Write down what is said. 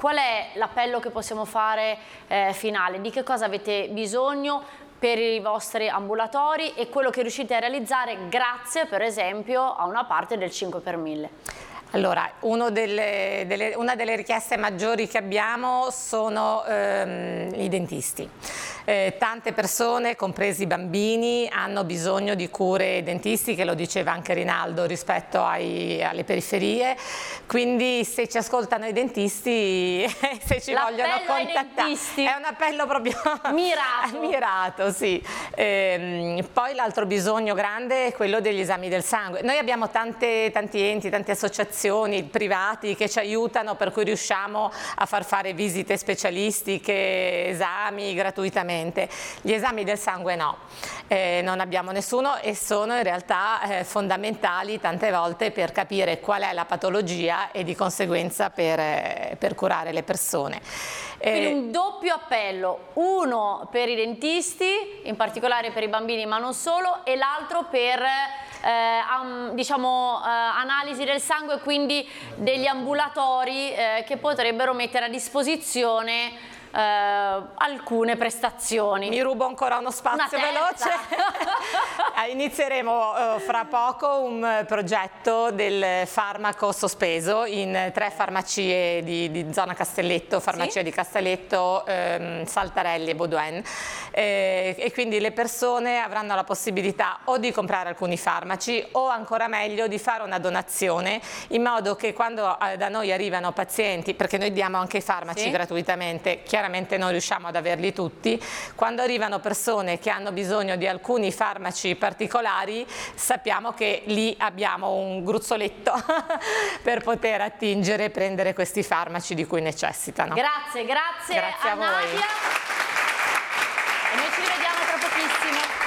qual è l'appello che possiamo fare finale? Di che cosa avete bisogno per i vostri ambulatori e quello che riuscite a realizzare grazie per esempio a una parte del 5 per 1000? Allora, una delle richieste maggiori che abbiamo sono i dentisti. Tante persone, compresi i bambini, hanno bisogno di cure dentistiche, lo diceva anche Rinaldo, rispetto alle periferie, quindi se ci ascoltano i dentisti, se ci vogliono contattare, è un appello proprio mirato, sì. Poi l'altro bisogno grande è quello degli esami del sangue. Noi abbiamo tanti enti, tante associazioni privati che ci aiutano, per cui riusciamo a far fare visite specialistiche, esami gratuitamente. Gli esami del sangue no, non abbiamo nessuno e sono in realtà fondamentali tante volte per capire qual è la patologia e di conseguenza per curare le persone. Quindi un doppio appello, uno per i dentisti, in particolare per i bambini ma non solo, e l'altro per diciamo analisi del sangue, quindi degli ambulatori che potrebbero mettere a disposizione alcune prestazioni. Mi rubo ancora uno spazio veloce. Inizieremo fra poco un progetto del farmaco sospeso in 3 farmacie di zona Castelletto, farmacia di Castelletto, Saltarelli e Baudouin, e quindi le persone avranno la possibilità o di comprare alcuni farmaci o ancora meglio di fare una donazione, in modo che quando da noi arrivano pazienti, perché noi diamo anche i farmaci gratuitamente, chiaramente non riusciamo ad averli tutti, quando arrivano persone che hanno bisogno di alcuni farmaci particolari sappiamo che lì abbiamo un gruzzoletto per poter attingere e prendere questi farmaci di cui necessitano. Grazie a voi. Nadia. E noi ci rivediamo tra pochissimo.